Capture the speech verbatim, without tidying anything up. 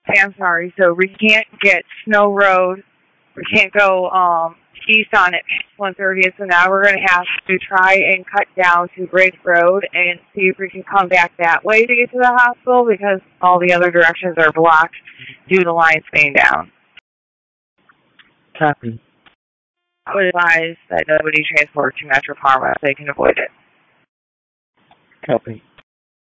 Hey, I'm sorry. So we can't get Snow Road. We can't go um east on it one thirtieth. So now we're gonna have to try and cut down to Briggs Road and see if we can come back that way to get to the hospital because all the other directions are blocked due to lines being down. Copy. I would advise that nobody transport to Metro Parma if they can avoid it. Copy.